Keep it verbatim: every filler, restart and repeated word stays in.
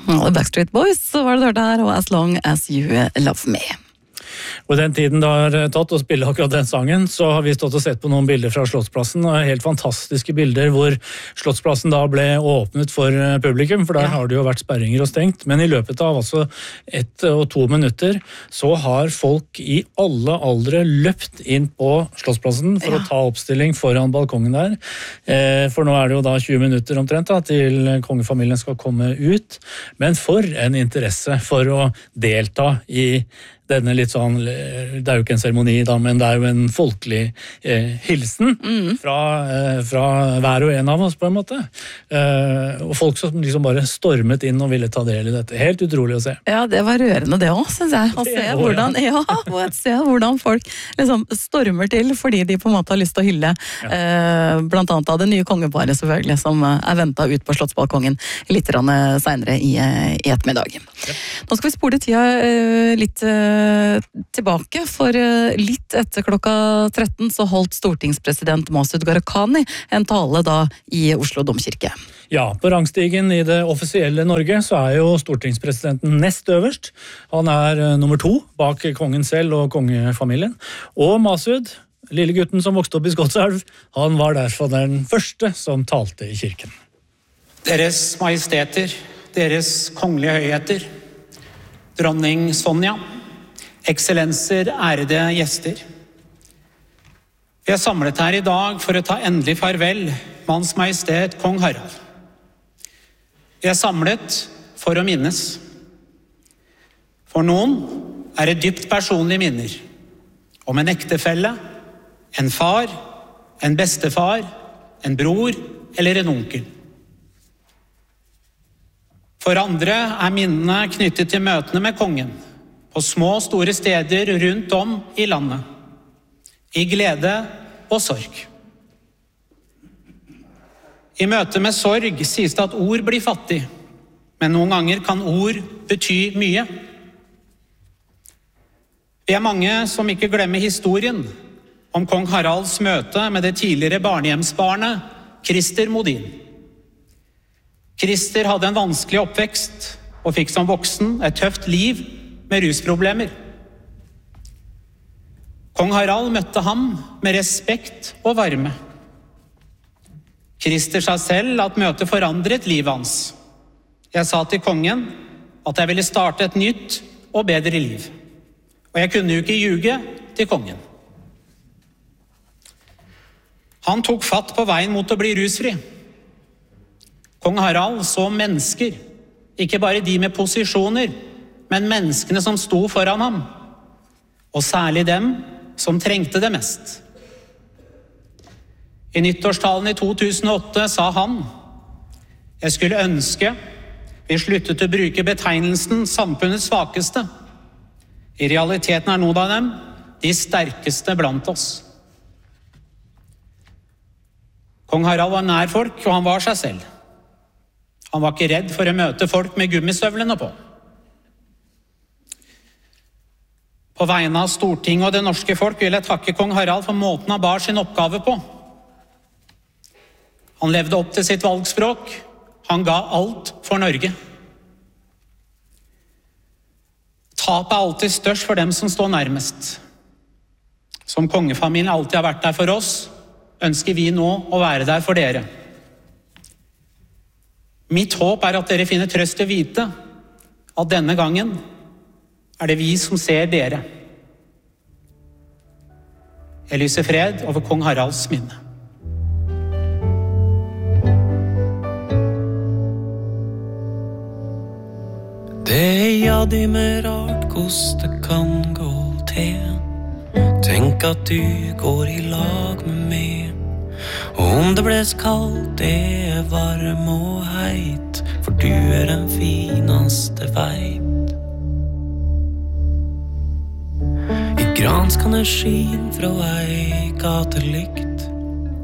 Backstreet Boys var det hørte her, og As Long As You Love Me. Og den tiden det har tatt å spille akkurat den sangen, så har vi stått og sett på noen bilder fra Slottsplassen, og helt fantastiske bilder hvor Slottsplassen da ble åpnet for publikum, for der ja. Har det jo vært sperringer og stengt, men i løpet av altså ett og to minutter så har folk i alle aldre løpt inn på Slottsplassen for ja. Å ta oppstilling foran balkongen der, for nå er det jo da tjue minutter omtrent da, til kongefamilien skal komme ut, men for en interesse for å delta i denne litt sånn, det er jo ikke en seremoni da, men det er jo en folkelig eh, hilsen mm. fra, eh, fra hver og en av oss på en måte. Eh, og folk som liksom bare stormet inn og ville ta del i dette. Helt utrolig å se. Ja, det var rørende det også, synes jeg. Å se hvordan, ja, å se hvordan folk liksom stormer til fordi de på en måte har lyst til å hylle ja. eh, blant annet av det nye kongeparet selvfølgelig, som er ventet ut på Slottsbalkongen litt senere i, i ettermiddag. Ja. Nå skal vi spole tida eh, litt eh, tilbake, for litt etter klokka tretten så holdt stortingspresident Masud Gharahkhani en tale da i Oslo Domkirke. Ja, på rangstigen i det offisielle Norge så er jo stortingspresidenten nest øverst. Han er nummer to bak kongen selv og kongefamilien. Og Masud, lille gutten som vokste opp i Skotselv, han var derfor den første som talte i kirken. Deres majesteter, deres kongelige høyheter, dronning Sonja, Eksellenser, ærede gjester. Vi er samlet her i dag for å ta endelig farvel med Hans Majestet Kong Harald. Vi er samlet for å minnes. For noen er det dypt personlige minner om en ektefelle, en far, en bestefar, en bror eller en onkel. For andre er minnene knyttet til møtene med kongen, på små og store steder rundt om i landet, i glede og sorg. I møte med sorg sies det at ord blir fattig, men noen ganger kan ord bety mye. Vi er mange som ikke glemmer historien om kong Haralds møte med det tidligere barnehjemsbarnet Christer Modin. Christer hadde en vanskelig oppvekst og fikk som voksen et tøft liv med rusproblemer. Kong Harald møtte ham med respekt og varme. Christer sa selv at møtet forandret livet hans. Jeg sa til kongen at jeg ville starte et nytt og bedre liv. Og jeg kunne jo ikke ljuge til kongen. Han tok fatt på veien mot å bli rusfri. Kong Harald så mennesker, ikke bare de med posisjoner, men menneskene som sto foran ham, og særlig dem som trengte det mest. I nyttårstalen i to tusen og åtte sa han: «Jeg skulle ønske vi sluttet å bruke betegnelsen samfunnets svakeste. I realiteten er noen av dem de sterkeste blant oss.» Kong Harald var nær folk, og han var seg selv. Han var ikke redd for å møte folk med gummistøvlene på. På vegne av Stortinget og det norske folk vil jeg takke kong Harald for måten han bar sin oppgave på. Han levde opp til sitt valgspråk. Han ga alt for Norge. Tapet er alltid størst for dem som står nærmest. Som kongefamilien alltid har vært der for oss, ønsker vi nå å være der for dere. Mitt håp er at dere finner trøst i å vite at denne gangen er det vi som ser dere. Jeg lyser fred over kong Haralds minne. Det er jadig med rart hvordan det kan gå til. Tenk at du går i lag med meg. Og om det bles kaldt, det er varm og heit, for du er den fineste veit. Grans kan det skin fra ei gatelykt,